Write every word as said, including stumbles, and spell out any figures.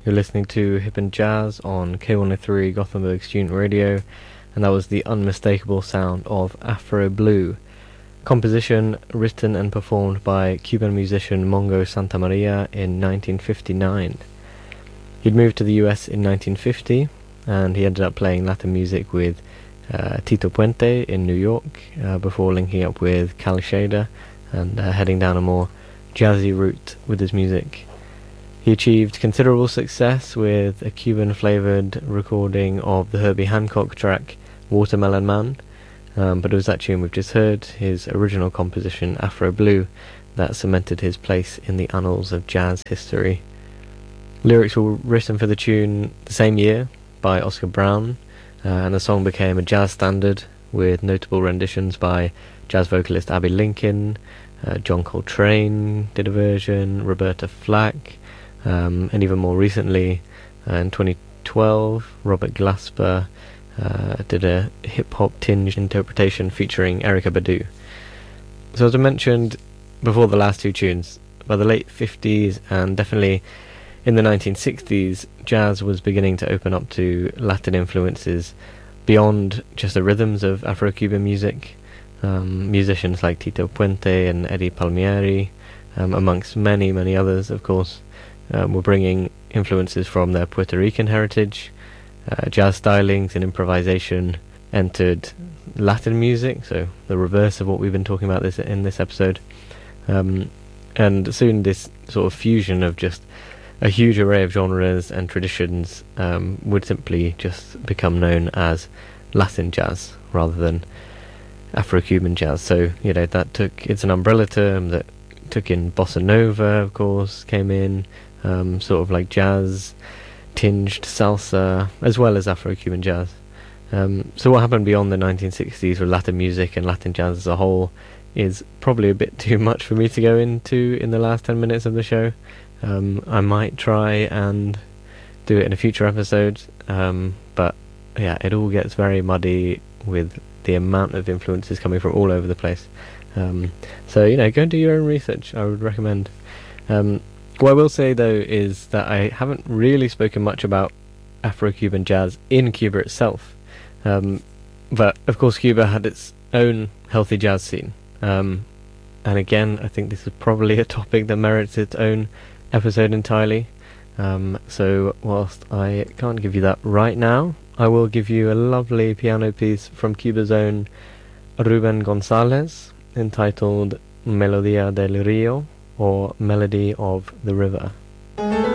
You're listening to Hip and Jazz on K one oh three Gothenburg Student Radio, and that was the unmistakable sound of Afro Blue. Composition written and performed by Cuban musician Mongo Santamaria in nineteen fifty-nine. He'd moved to the U S in nineteen fifty, and he ended up playing Latin music with uh, Tito Puente in New York, uh, before linking up with Cal Shader and uh, heading down a more jazzy route with his music. He achieved considerable success with a Cuban-flavoured recording of the Herbie Hancock track Watermelon Man, um, but it was that tune we've just heard, his original composition Afro Blue, that cemented his place in the annals of jazz history. Lyrics were written for the tune the same year by Oscar Brown, uh, and the song became a jazz standard with notable renditions by jazz vocalist Abbey Lincoln, uh, John Coltrane did a version, Roberta Flack, Um, and even more recently, uh, in twenty twelve, Robert Glasper uh, did a hip-hop tinged interpretation featuring Erykah Badu. So as I mentioned before the last two tunes, by the late fifties and definitely in the nineteen sixties, jazz was beginning to open up to Latin influences beyond just the rhythms of Afro-Cuban music. Um, musicians like Tito Puente and Eddie Palmieri, um, amongst many, many others, of course, Um, were bringing influences from their Puerto Rican heritage. Uh, jazz stylings and improvisation entered Latin music, so the reverse of what we've been talking about this in this episode. Um, and soon this sort of fusion of just a huge array of genres and traditions um, would simply just become known as Latin jazz rather than Afro-Cuban jazz. So, you know, that took, it's an umbrella term that took in bossa nova, of course, came in, Um, sort of like jazz tinged salsa as well as Afro-Cuban jazz. Um, so what happened beyond the nineteen sixties with Latin music and Latin jazz as a whole is probably a bit too much for me to go into in the last ten minutes of the show. Um, I might try and do it in a future episode, um, but yeah, it all gets very muddy with the amount of influences coming from all over the place. Um, so, you know, go and do your own research, I would recommend. Um, What I will say, though, is that I haven't really spoken much about Afro-Cuban jazz in Cuba itself. Um, but, of course, Cuba had its own healthy jazz scene. Um, and again, I think this is probably a topic that merits its own episode entirely. Um, so, whilst I can't give you that right now, I will give you a lovely piano piece from Cuba's own Ruben Gonzalez, entitled Melodia del Rio, or Melody of the River.